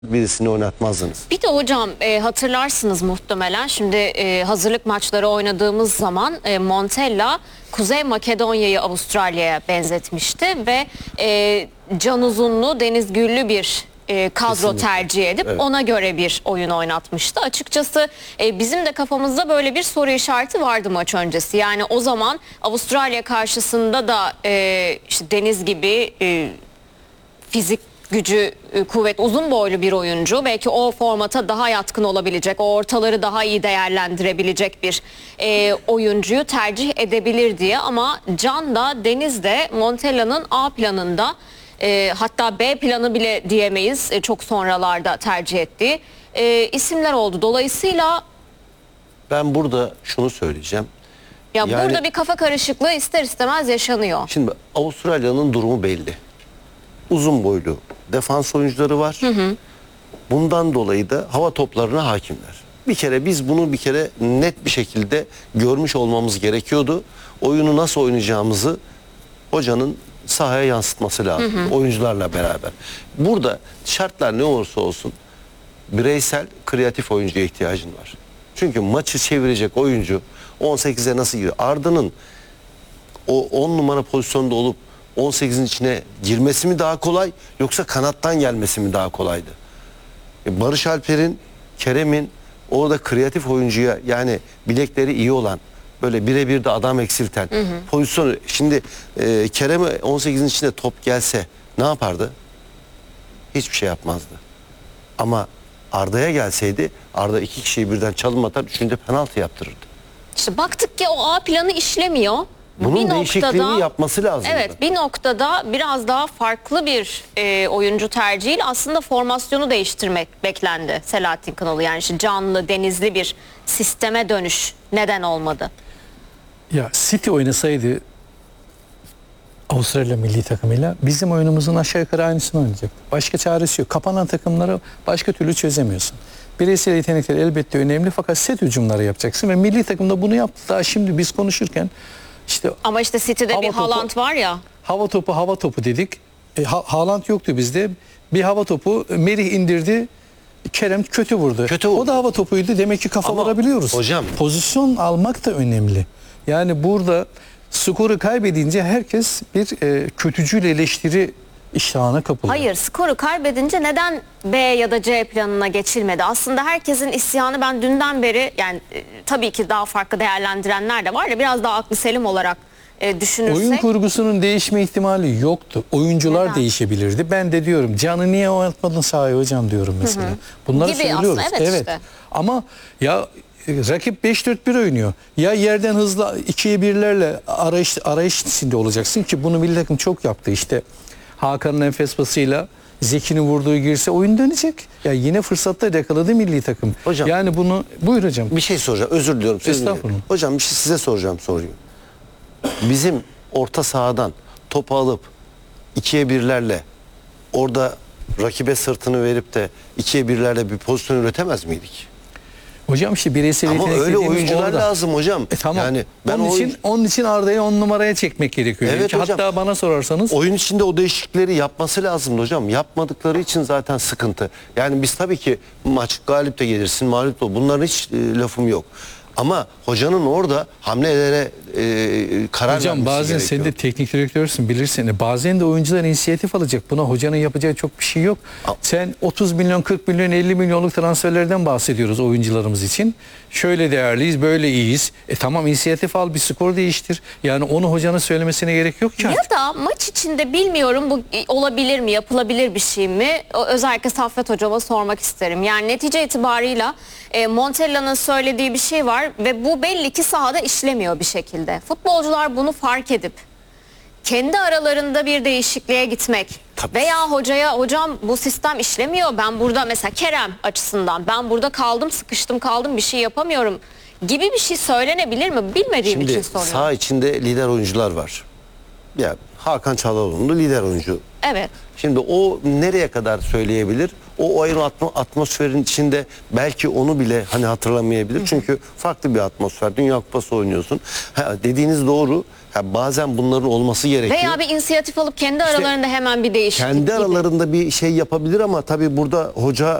birisini oynatmazdınız. Bir de hocam hatırlarsınız muhtemelen şimdi hazırlık maçları oynadığımız zaman Montella Kuzey Makedonya'yı Avustralya'ya benzetmişti ve can uzunlu, deniz güllü bir kadro Kesinlikle tercih edip evet, ona göre bir oyun oynatmıştı. Açıkçası bizim de kafamızda böyle bir soru işareti vardı maç öncesi. Yani o zaman Avustralya karşısında da işte deniz gibi fizik gücü, kuvvet, uzun boylu bir oyuncu. Belki o formata daha yatkın olabilecek, o ortaları daha iyi değerlendirebilecek bir oyuncuyu tercih edebilir diye. Ama Can da Deniz de Montella'nın A planında, hatta B planı bile diyemeyiz, çok sonralarda tercih ettiği isimler oldu. Dolayısıyla ben burada şunu söyleyeceğim. yani burada bir kafa karışıklığı ister istemez yaşanıyor. Şimdi Avustralya'nın durumu belli. Uzun boylu defans oyuncuları var. Bundan dolayı da hava toplarına hakimler. Bir kere biz bunu net bir şekilde görmüş olmamız gerekiyordu. Oyunu nasıl oynayacağımızı hocanın sahaya yansıtması lazım. Oyuncularla beraber. Burada şartlar ne olursa olsun bireysel kreatif oyuncuya ihtiyacın var. Çünkü maçı çevirecek oyuncu 18'e nasıl giriyor? Arda'nın o 10 numara pozisyonda olup 18'in içine girmesi mi daha kolay yoksa kanattan gelmesi mi daha kolaydı? Barış Alper'in, Kerem'in orada kreatif oyuncuya, yani bilekleri iyi olan, böyle birebir de adam eksilten pozisyonu. Şimdi Kerem'e 18'in içine top gelse ne yapardı? Hiçbir şey yapmazdı. Ama Arda'ya gelseydi Arda iki kişiyi birden çalım atar, üçünde penaltı yaptırırdı. İşte baktık ki o A planı işlemiyor. Bunun değişikliğini yapması lazım. Evet, bir noktada biraz daha farklı bir oyuncu tercihiyle aslında formasyonu değiştirmek beklendi Selahattin Kınalı. Yani işte canlı, denizli bir sisteme dönüş neden olmadı? Ya City oynasaydı Avustralya milli takımıyla bizim oyunumuzun aşağı yukarı aynısını oynayacak. Başka çaresi yok. Kapanan takımları başka türlü çözemiyorsun. Bireysel yetenekler elbette önemli fakat set hücumları yapacaksın ve milli takımda bunu yaptı. Daha şimdi biz konuşurken işte ama işte City'de bir Haaland var ya. Hava topu dedik. Haaland yoktu bizde. Bir hava topu Merih indirdi. Kerem kötü vurdu. O da hava topuydu. Demek ki kafa vurabiliyoruz. Hocam, pozisyon almak da önemli. Yani burada skoru kaybedince herkes bir kötücül eleştiri iştahına kapılıyor. Hayır, skoru kaybedince neden B ya da C planına geçilmedi? Aslında herkesin isyanı, ben dünden beri yani tabii ki daha farklı değerlendirenler de var ya, biraz daha aklı selim olarak düşünürsek. Oyun kurgusunun değişme ihtimali yoktu. Oyuncular neden değişebilirdi. Ben de diyorum Can'ı niye oynatmadın sahaya hocam diyorum mesela. Bunları gibi söylüyoruz. aslında, evet. İşte. Ama ya rakip 5-4-1 oynuyor. Ya yerden hızlı 2'ye 1'lerle arayış içinde olacaksın ki bunu milli takım çok yaptı. İşte Hakan'ın enfes pasıyla Zeki'nin vurduğu girse oyun dönecek. Ya yine fırsatlar yakaladı milli takım. Hocam, yani bunu buyur hocam. Bir şey soracağım. Özür diliyorum. Estağfurullah. Hocam bir şey size soracağım soruyu. Bizim orta sahadan topu alıp 2'ye 1'lerle orada rakibe sırtını verip de 2'ye 1'lerle bir pozisyon üretemez miydik? Hocam işte bireysel ama yetenek öyle oyuncular orada lazım hocam. Tamam. Yani ben onun için Arda'yı 10 numaraya çekmek gerekiyor. Evet hocam. Hatta bana sorarsanız oyun içinde o değişiklikleri yapması lazımdı hocam. Yapmadıkları için zaten sıkıntı. Yani biz tabii ki maç galip de gelirsin, mağlup da, bunların hiç lafım yok. Ama hocanın orada hamlelere karar hocam vermesi bazen gerekiyor. sen de teknik direktörsün bilirsin. Bazen de oyuncular inisiyatif alacak. Buna hocanın yapacağı çok bir şey yok. Sen 30 milyon, 40 milyon, 50 milyonluk transferlerden bahsediyoruz oyuncularımız için. Şöyle değerliyiz, böyle iyiyiz. Tamam, inisiyatif al, bir skor değiştir. Yani onu hocanın söylemesine gerek yok ki. Ya da maç içinde bilmiyorum, bu olabilir mi, yapılabilir bir şey mi? Özellikle Saffet hocama sormak isterim. Yani netice itibarıyla Montella'nın söylediği bir şey var ve bu belli ki sahada işlemiyor bir şekilde. Futbolcular bunu fark edip kendi aralarında bir değişikliğe gitmek veya hocaya, hocam bu sistem işlemiyor, ben burada mesela Kerem açısından ben burada kaldım, sıkıştım kaldım, bir şey yapamıyorum gibi bir şey söylenebilir mi? Bilmediğim için soruyorum. Şimdi saha içinde lider oyuncular var. Ya Hakan Çalhanoğlu lider oyuncu Evet. Şimdi o nereye kadar söyleyebilir? O oyun atmosferin içinde belki onu bile hani hatırlamayabilir. Çünkü farklı bir atmosfer. Dünya Kupası oynuyorsun. Dediğiniz doğru. Bazen bunların olması gerekiyor. Veya bir inisiyatif alıp kendi aralarında hemen bir değişiklik Kendi gibi. aralarında bir şey yapabilir ama tabii burada hoca